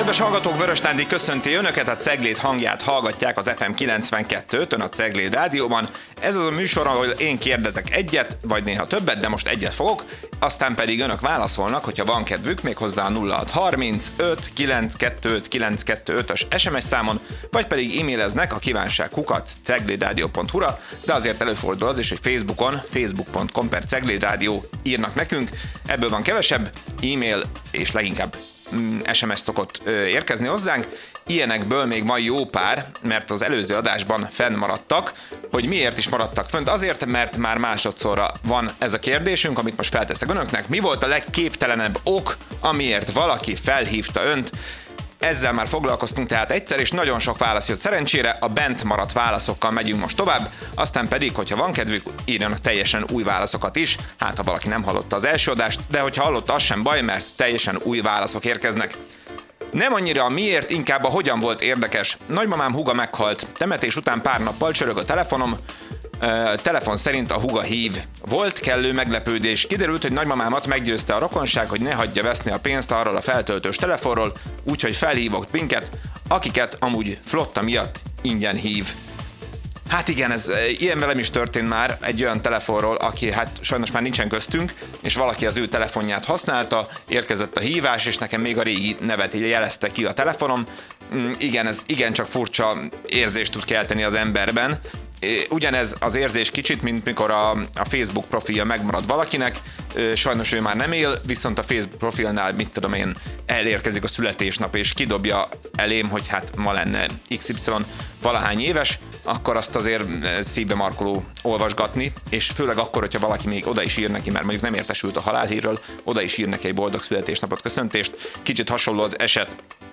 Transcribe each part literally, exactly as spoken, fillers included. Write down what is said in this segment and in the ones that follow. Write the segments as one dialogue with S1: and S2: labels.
S1: Kedves hallgatók, Vörös Nándi köszönti Önöket, a Cegléd hangját hallgatják az ef em kilencvenkettőn a Cegléd rádióban. Ez az a műsor, ahol én kérdezek egyet, vagy néha többet, de most egyet fogok, aztán pedig Önök válaszolnak, hogyha van kedvük, méghozzá a nulla hat harminc öt kilencvenkettő kilencszázhuszonötös es em es számon, vagy pedig e-maileznek a kívánság kukac ceglédradio pont hu-ra, de azért előfordul az is, hogy Facebookon, facebook pont com per ceglédradio írnak nekünk, ebből van kevesebb, e-mail és leginkább es em es szokott érkezni hozzánk. Ilyenekből még van jó pár, mert az előző adásban fennmaradtak. Hogy miért is maradtak fönt? Azért, mert már másodszorra van ez a kérdésünk, amit most felteszek Önöknek. Mi volt a legképtelenebb ok, amiért valaki felhívta Önt? Ezzel már foglalkoztunk tehát egyszer, és nagyon sok válasz jött szerencsére, a bent maradt válaszokkal megyünk most tovább, aztán pedig, hogyha van kedvük, írjanak teljesen új válaszokat is, hát ha valaki nem hallotta az első adást, de hogyha hallotta, az sem baj, mert teljesen új válaszok érkeznek. Nem annyira a miért, inkább a hogyan volt érdekes. Nagymamám húga meghalt, temetés után pár nappal csörög a telefonom, Uh, telefon szerint a húga hív. Volt kellő meglepődés. Kiderült, hogy nagymamámat meggyőzte a rokonság, hogy ne hagyja veszni a pénzt arról a feltöltős telefonról, úgyhogy felhívott minket, akiket amúgy flotta miatt ingyen hív. Hát igen, ez ilyen velem is történt már egy olyan telefonról, aki hát sajnos már nincsen köztünk, és valaki az ő telefonját használta, érkezett a hívás, és nekem még a régi nevet jelezte ki a telefonom. Mm, igen, ez igencsak furcsa érzést tud kelteni az emberben. Ugyanez az érzés kicsit, mint mikor a, a Facebook profilja megmarad valakinek, sajnos ő már nem él, viszont a Facebook profilnál, mit tudom én, elérkezik a születésnap, és kidobja elém, hogy hát ma lenne iksz ipszilon valahány éves, akkor azt azért szívbe markoló olvasgatni, és főleg akkor, hogyha valaki még oda is ír neki, mert mondjuk nem értesült a halálhírről, oda is ír neki egy boldog születésnapot, köszöntést, kicsit hasonló az eset.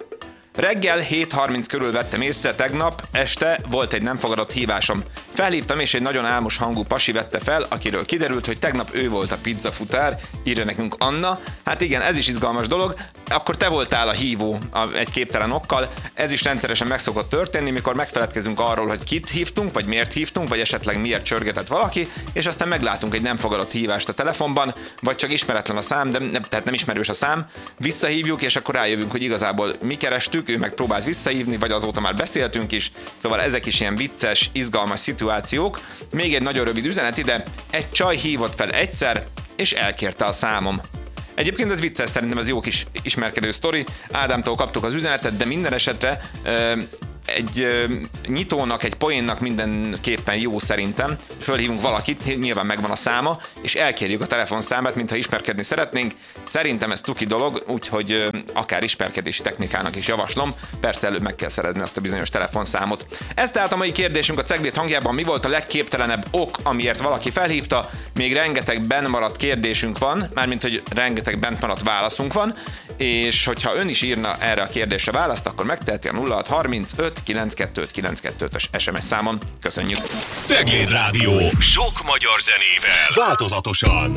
S1: Reggel hét harminc körül vettem észre, tegnap este volt egy nem fogadott hívásom. Felhívtam, és egy nagyon álmos hangú pasi vette fel, akiről kiderült, hogy tegnap ő volt a pizzafutár, írja nekünk Anna. Hát igen, ez is izgalmas dolog. Akkor te voltál a hívó egy képtelen okkal. Ez is rendszeresen meg szokott történni, mikor megfeledkezünk arról, hogy kit hívtunk, vagy miért hívtunk, vagy esetleg miért csörgetett valaki, és aztán meglátunk egy nem fogadott hívást a telefonban, vagy csak ismeretlen a szám, de ne, tehát nem ismerős a szám. Visszahívjuk, és akkor rájövünk, hogy igazából mi kerestük, ő meg próbált visszahívni, vagy azóta már beszéltünk is. Szóval ezek is ilyen vicces, izgalmas szituációk. Még egy nagyon rövid üzenet ide. Egy csaj hívott fel egyszer, és elkérte a számom. Egyébként ez vicces, szerintem ez jó kis ismerkedő sztori. Ádámtól kaptuk az üzenetet, de minden esetre ö, egy ö, nyitónak, egy poénnak mindenképpen jó szerintem. Fölhívunk valakit, nyilván megvan a száma, és elkérjük a telefonszámát, mintha ismerkedni szeretnénk. Szerintem ez tuki dolog, úgyhogy ö, akár ismerkedési technikának is javaslom. Persze előbb meg kell szerezni azt a bizonyos telefonszámot. Ez tehát a mai kérdésünk a Cegléd hangjában. Mi volt a legképtelenebb ok, amiért valaki felhívta? Még rengeteg benn maradt kérdésünk van, mármint hogy rengeteg bent maradt válaszunk van, és hogyha ön is írna erre a kérdésre választ, akkor megteheti a nulla hat harminc öt kilencvenkettő kilencszázhuszonötös es em es számon. Köszönjük!
S2: Cegléd Rádió. Sok magyar zenével. Változatosan.